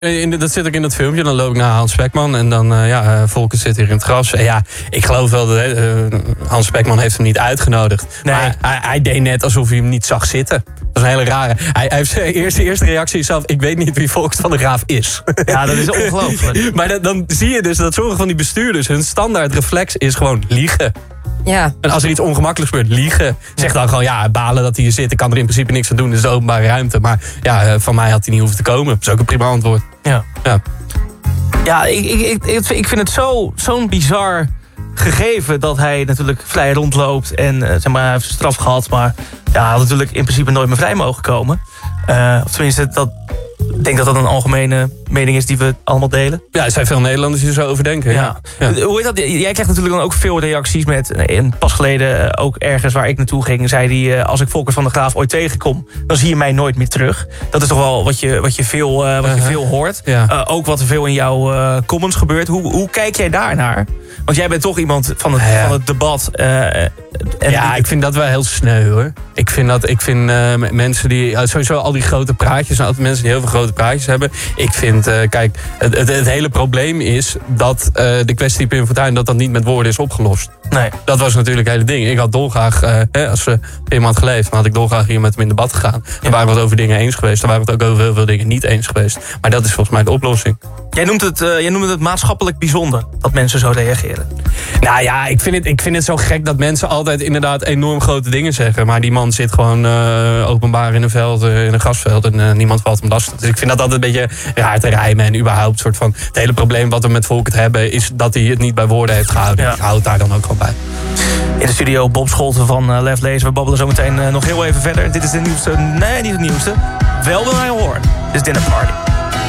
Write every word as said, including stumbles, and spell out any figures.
In de, dat zit ook in dat filmpje. Dan loop ik naar Hans Spekman. En dan, uh, ja, uh, Volker zit hier in het gras. En ja, ik geloof wel dat uh, Hans Spekman heeft hem niet uitgenodigd. Nee. Maar hij, hij deed net alsof hij hem niet zag zitten. Dat is een hele rare. Hij, hij heeft zijn eerste, eerste reactie zelf. Ik weet niet wie Volkert van der Graaf is. Ja, dat is ongelooflijk. Maar dat, dan zie je dus dat sommige van die bestuurders... hun standaard reflex is gewoon liegen. Ja. En als er iets ongemakkelijks gebeurt, liegen. Zeg dan gewoon, ja, balen dat hij hier zit. Ik kan er in principe niks aan doen, dit is de openbare ruimte. Maar ja, van mij had hij niet hoeven te komen. Dat is ook een prima antwoord. Ja, ja. ja ik, ik, ik, ik vind het zo, zo'n bizar gegeven... dat hij natuurlijk vrij rondloopt en uh, zeg maar, hij heeft straf gehad... maar ja, hij had natuurlijk in principe nooit meer vrij mogen komen. Uh, of tenminste, dat... Ik denk dat dat een algemene mening is die we allemaal delen. Ja, er zijn veel Nederlanders die er zo over denken. Ja. Ja. Ja. Hoe heet dat? Jij krijgt natuurlijk dan ook veel reacties met... En pas geleden ook ergens waar ik naartoe ging... zei hij, als ik Volkert van der Graaf ooit tegenkom... dan zie je mij nooit meer terug. Dat is toch wel wat je, wat je, veel, uh, wat je uh-huh. veel hoort. Ja. Uh, ook wat er veel in jouw uh, comments gebeurt. Hoe, hoe kijk jij daarnaar? Want jij bent toch iemand van het, ja. van het debat. Uh, en ja, ik vind dat wel heel sneu, hoor. Ik vind dat, ik vind uh, mensen die... Uh, sowieso al die grote praatjes... altijd mensen die heel veel grote praatjes hebben. Ik vind, uh, kijk, het, het, het hele probleem is... dat uh, de kwestie Pim Fortuyn... dat dat niet met woorden is opgelost. Nee. Dat was natuurlijk het hele ding. Ik had dolgraag, uh, hè, als uh, Pim had geleefd... dan had ik dolgraag hier met hem in debat gegaan. Dan ja. waren we het over dingen eens geweest. Dan waren we het ook over heel veel dingen niet eens geweest. Maar dat is volgens mij de oplossing. Jij noemt het, uh, jij noemt het maatschappelijk bijzonder... dat mensen zo reageren. Nou ja, ik vind, het, ik vind het zo gek dat mensen altijd inderdaad enorm grote dingen zeggen. Maar die man zit gewoon uh, openbaar in een veld, uh, in een grasveld en uh, niemand valt hem lastig. Dus ik vind dat altijd een beetje raar te rijmen. En überhaupt soort van het hele probleem wat we met Volkert hebben... is dat hij het niet bij woorden heeft gehouden. Ja. Ik hou het daar dan ook gewoon bij. In de studio Bob Scholten van uh, Left Lezen. We babbelen zo meteen uh, nog heel even verder. Dit is de nieuwste, nee niet het nieuwste. Wel wil hij horen. Dit is Dinner Party.